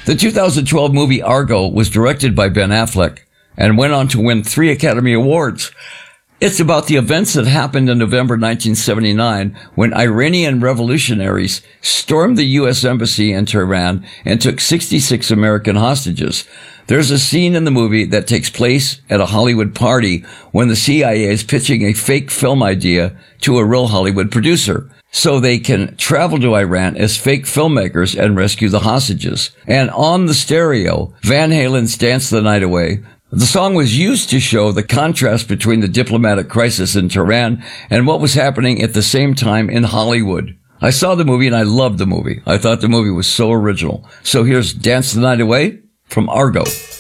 The 2012 movie Argo was directed by Ben Affleck and went on to win 3 Academy Awards. It's about the events that happened in November 1979 when Iranian revolutionaries stormed the U.S. Embassy in Tehran and took 66 American hostages. There's a scene in the movie that takes place at a Hollywood party when the CIA is pitching a fake film idea to a real Hollywood producer, so they can travel to Iran as fake filmmakers and rescue the hostages. And on the stereo, Van Halen's Dance the Night Away. The song was used to show the contrast between the diplomatic crisis in Tehran and what was happening at the same time in Hollywood. I saw the movie and I loved the movie. I thought the movie was so original. So here's Dance the Night Away from Argo.